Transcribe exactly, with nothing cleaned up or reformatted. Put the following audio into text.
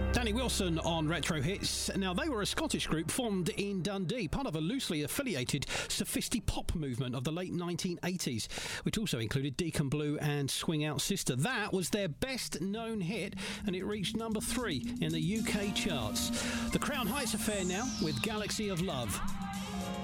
Danny Wilson on Retro Hits. Now, they were a Scottish group formed in Dundee, part of a loosely affiliated sophisti-pop movement of the late nineteen eighties, which also included Deacon Blue and Swing Out Sister. That was their best-known hit, and it reached number three in the U K charts. The Crown Heights Affair now, with Galaxy of Love.